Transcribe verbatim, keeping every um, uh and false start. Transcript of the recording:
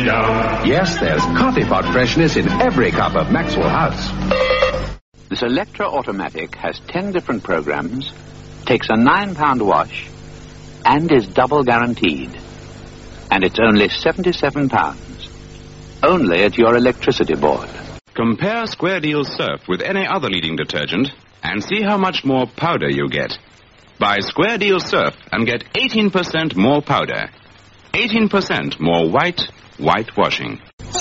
me down. Yes, there's coffee pot freshness in every cup of Maxwell House. This Electra Automatic has ten different programs, takes a nine pound wash, and is double guaranteed. And it's only seventy-seven pounds. Only at your electricity board. Compare Square Deal Surf with any other leading detergent and see how much more powder you get. Buy Square Deal Surf and get eighteen percent more powder. eighteen percent more white, white washing.